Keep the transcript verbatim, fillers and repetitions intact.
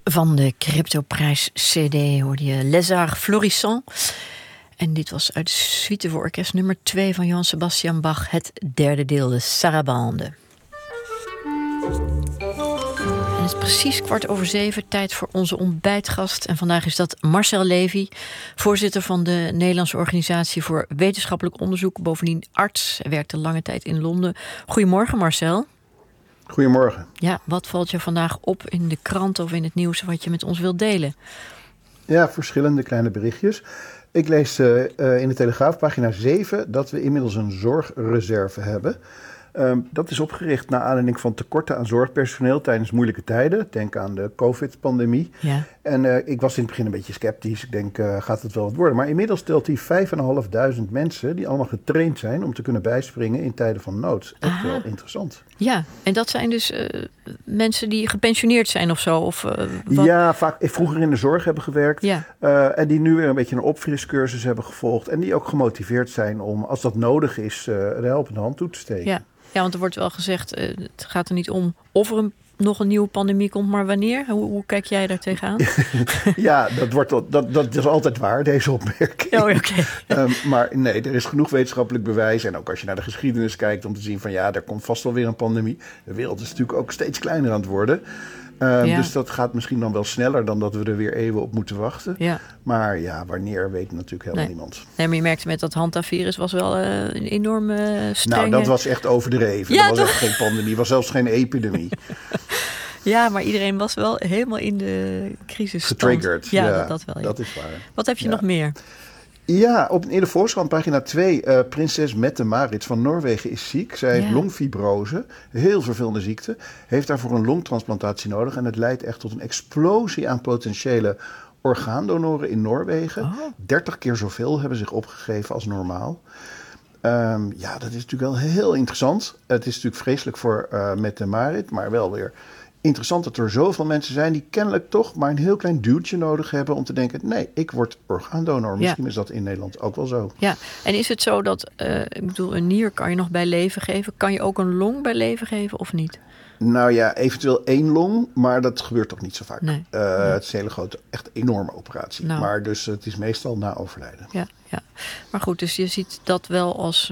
Van de cryptoprijs C D hoorde je Les Arts Florissants. En dit was uit de suite voor orkest nummer twee van Johann Sebastian Bach. Het derde deel, de Sarabande. En het is precies kwart over zeven, tijd voor onze ontbijtgast. En vandaag is dat Marcel Levy, voorzitter van de Nederlandse Organisatie voor Wetenschappelijk Onderzoek. Bovendien arts, hij werkte lange tijd in Londen. Goedemorgen Marcel. Goedemorgen. Ja, wat valt je vandaag op in de krant of in het nieuws wat je met ons wilt delen? Ja, verschillende kleine berichtjes. Ik lees uh, uh, in de Telegraaf, pagina zeven, dat we inmiddels een zorgreserve hebben. Um, dat is opgericht naar aanleiding van tekorten aan zorgpersoneel tijdens moeilijke tijden. Denk aan de COVID-pandemie. Ja. En uh, ik was in het begin een beetje sceptisch. Ik denk, uh, gaat het wel wat worden? Maar inmiddels telt hij vijf en een half duizend mensen die allemaal getraind zijn om te kunnen bijspringen in tijden van nood. Echt Aha. wel interessant. Ja, en dat zijn dus uh, mensen die gepensioneerd zijn of zo? Of, uh, wat? Ja, vaak vroeger in de zorg hebben gewerkt. Ja. Uh, en die nu weer een beetje een opfriscursus hebben gevolgd. En die ook gemotiveerd zijn om, als dat nodig is, uh, de helpende hand toe te steken. Ja. Ja, want er wordt wel gezegd, uh, het gaat er niet om of er een, nog een nieuwe pandemie komt, maar wanneer? Hoe, hoe kijk jij daar tegenaan? Ja, dat, wordt, dat, dat is altijd waar, deze opmerking. Oh, okay. um, maar nee, er is genoeg wetenschappelijk bewijs. En ook als je naar de geschiedenis kijkt om te zien van ja, er komt vast wel weer een pandemie. De wereld is natuurlijk ook steeds kleiner aan het worden. Um, ja. Dus dat gaat misschien dan wel sneller dan dat we er weer eeuwen op moeten wachten. Ja. Maar ja, wanneer weet natuurlijk helemaal nee. niemand. Nee, maar je merkte met dat Hanta-virus was wel uh, een enorme strenge... Nou, dat was echt overdreven. Ja, dat was echt geen pandemie, was zelfs geen epidemie. Ja, maar iedereen was wel helemaal in de crisis. Getriggerd. Ja, ja, dat, dat wel. Ja. Dat is waar. Wat heb je ja. nog meer? Ja, op, in de Volkskrant, pagina twee, uh, prinses Mette-Marit van Noorwegen is ziek. Zij heeft ja. longfibrose, heel vervelende ziekte. Heeft daarvoor een longtransplantatie nodig. En het leidt echt tot een explosie aan potentiële orgaandonoren in Noorwegen. Oh. dertig keer zoveel hebben zich opgegeven als normaal. Um, ja, dat is natuurlijk wel heel interessant. Het is natuurlijk vreselijk voor uh, Mette-Marit, maar wel weer... interessant dat er zoveel mensen zijn die kennelijk toch maar een heel klein duwtje nodig hebben om te denken, nee, ik word orgaandonor. Misschien ja. is dat in Nederland ook wel zo. Ja, en is het zo dat, uh, ik bedoel, een nier kan je nog bij leven geven. Kan je ook een long bij leven geven of niet? Nou ja, eventueel één long, maar dat gebeurt toch niet zo vaak. Nee. Uh, nee. Het is een hele grote, echt enorme operatie. Nou. Maar dus het is meestal na overlijden. Ja, ja. Maar goed, dus je ziet dat wel als